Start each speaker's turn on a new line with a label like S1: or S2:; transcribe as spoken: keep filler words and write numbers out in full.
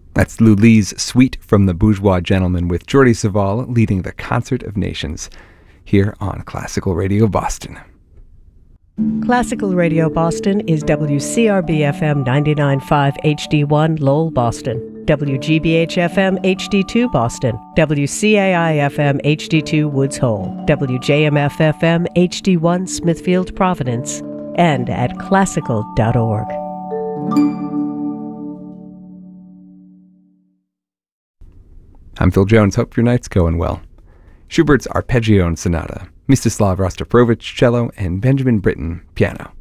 S1: That's Lou Lee's Suite from the Bourgeois Gentleman with Jordi Savall leading the Concert of Nations here on Classical Radio Boston.
S2: Classical Radio Boston is W C R B F M ninety-nine point five H D one Lowell, Boston, W G B H F M H D two Boston, W C A I F M H D two Woods Hole, W J M F F M H D one Smithfield, Providence, and at classical dot org.
S1: I'm Phil Jones. Hope your night's going well. Schubert's Arpeggio Sonata, Mstislav Rostropovich cello, and Benjamin Britten piano.